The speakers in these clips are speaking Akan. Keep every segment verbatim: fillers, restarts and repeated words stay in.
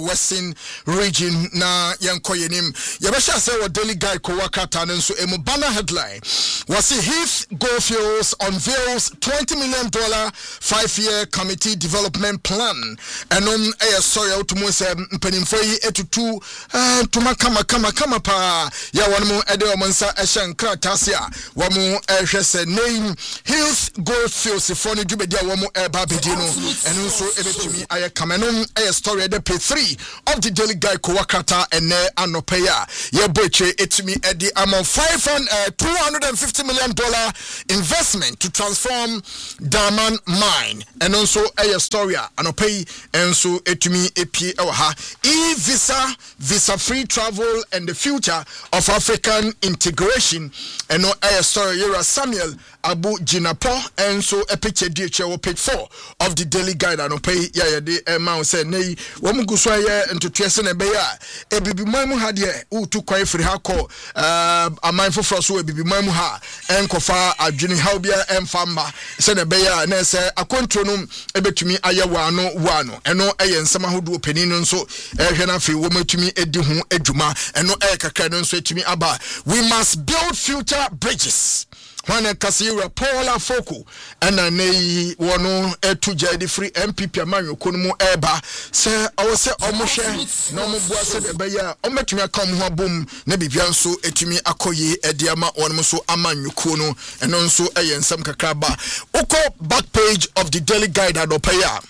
Western region na yanko yenim yabasha say what Daily Guide ko wakata nso emu banner headline was Heath Goldfields unveils twenty million dollar five year committee development plan enom eh sorry utumu se mpanimfo yi etutu eh tuma kama kama kama pa ya wonmu ede omonsa ehye nkratase a womu ehwe se name Heath Goldfields for ni dubedi a womu e ba bedi no eno nso ebetumi aye kamenom eh story de pay three of the Daily Guide ko wakata ene anopeya ye boche etimi edi among five and uh, two hundred fifty million dollar investment to transform Daman mine and also a story anopei enso etumi epie ewa ha e-visa visa free travel and the future of African integration and no a story yera Samuel Abu Jinapo enso a picture D H L page four of the Daily Guide anopei ya ya de emma say nei womu guswa ye ntotwese na beya ebibi mamu ha de utu kwan firi ha ko aman foforo so ebibi mamu ha enkofa adwene ha bia emfamba se na beya na se akontro no ebetumi ayewa no wa no eno eye nsema hodo opani no nso ehwe na fe wo matumi edi ho adwuma eno eye kakra no nso etumi aba. We must build future bridges. When a Casira Paula Foku and a nay one to Jadi free M P P Mario Kunumu Eba say I was say almost no more said a bayer or met me a come home boom nebi bianso etimi akoye ediama one muso aman yukono and also a and some kakraba oko back page of the Daily Guide adopaya.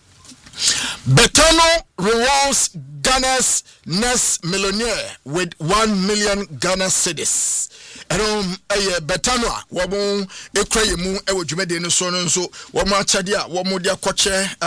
Betano rewards Ghana's next millionaire with one million Ghana cedis. Erom eye Betano wabon ekraye mu ewo dwumede no so no nso wamo achade a wamo dia koche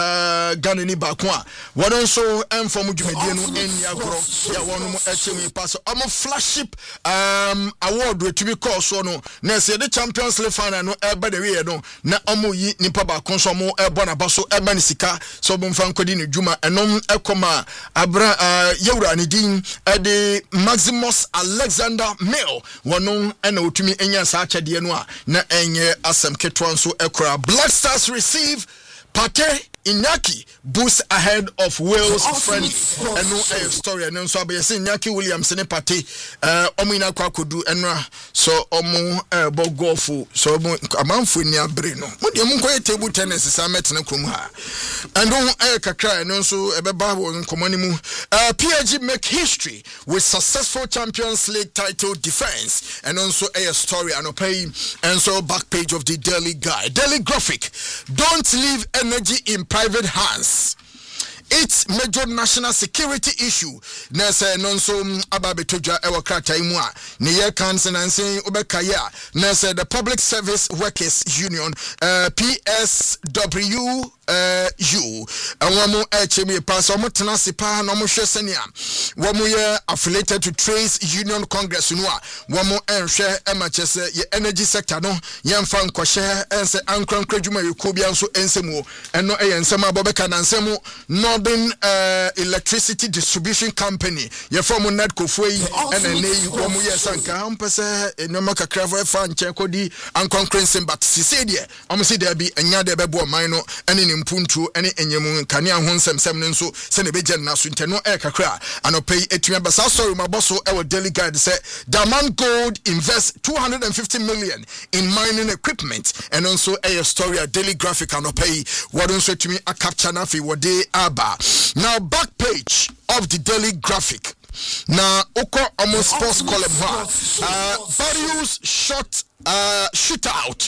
eh Ghana ni baako a wono nso emfom dwumede no eni agoro ya wono mu echemi pass omo flagship um award retumi course so no na se the Champions League final no eba de we no na omo yi nipa baako so mo ebo na baso eba ni sika so bo mfa nkodi ne dwuma enom ekoma abra yewura ne din ede Maximus Alexander Mill wono ena otumi enya sa achade no a na enye asem ketwa nso ekora. Black Stars receive Pate Inyaki boost ahead of Wales friend and no a story and so be say Inyaki Williams ne Pate uh omina kwa kodu enra so omo uh, bo golfu so amanfo ni abre no mo de mo koye table tennis sa metene krom ha and don uh, kakra no so ebeba wo nkomani mu uh, P S G make history with successful Champions League title defense and also a story and pay and so back page of the Daily Guide. Daily Graphic, don't leave energy in private hands. It's major national security issue. Nese nonso ababetoja ewa krata imwa. Niye kansen and saying obekaya. Nese the Public Service Workers Union uh, P S W uh, U. And wamu echemi pass wamu tenasi pa na wamu shesenia. Wamu ye affiliated to Trades Union Congress unwa. Wamu enshare ema chese ye energy sector no. Ye mfan kwa share ense ankran krejuma yukubia nso ensemu. Eno eye ensema bobeka na ensemu no Northern uh, Electricity Distribution Company. Ye formu Nedco foi and a nay womu yesanka ampese enoma kakra for fan cheko di ankonkrensen but sisedie amsi there be enya de bebo mino ene nimpuntu ene enyemu kanea ho nsem sem nso se ne beje na so nteno e kakra anopei etua basa sorry my boss e Daily Guide say Daman Gold invest two hundred fifty million in mining equipment and also a story a Daily Graphic anopei wadon so tumi a capture na fi wode aba. Now back page of the Daily Graphic. Now oko almost sports column uh Barrios shot uh shootout.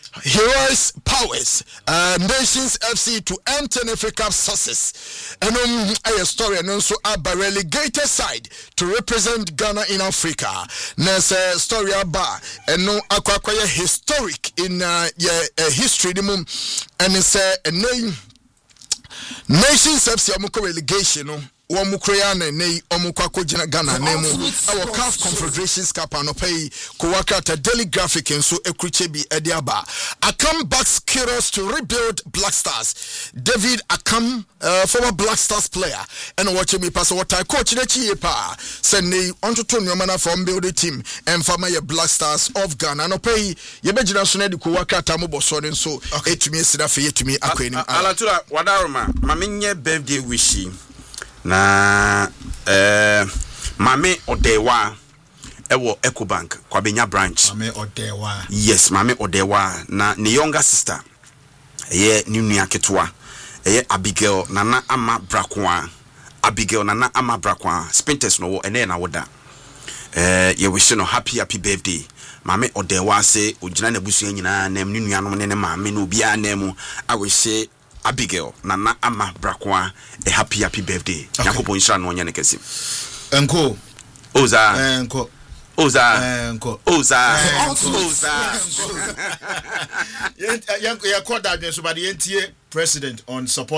Heroes powers uh, Nations F C to enter N F A Cup success and um a story and also a relegated side to represent Ghana in Africa. There's a story about and no aqua historic in uh, yeah, uh, history and it's uh, a name Nations F C amuko relegation no womu kreyana nei omukwa ko gina Ghana nemu our C A F Confederations Cup anopei ko wakata Daily Graphic enso ekruche bi ediaba. Akam backs Kiros to rebuild Black Stars. David Akam uh, former Black Stars player and watch me pass what I coach the chi pa send nei onto to nyoma from build the team and farmer ye Black Stars of Ghana anopei ye begina so na di ko wakata mo boso nso etumi sida fe yetumi akweni Alatura wadaroma mamenye birthday wishi na eh mame odewa ewo Ecobank Kwabenya branch. Mame odewa. Yes, mame odewa na ne younger sister eye ni nua ketewa eye Abigail Nana Ama Brakwa. Abigail Nana Ama Brakwa Spinters no wo ene na woda. Eh ye wish no happy happy birthday. Mame odewa se ogina na busu nyina na ni nuanom ne ne mame no bia na mu I wish Abigail Nana Ama Brakwa a happy happy birthday. Okay. Yakopon shira no nya ne kesi. Enko. Oza. Enko. Oza. Enko. Oza. Oza. Yen yen yen call that so but yen tie president on support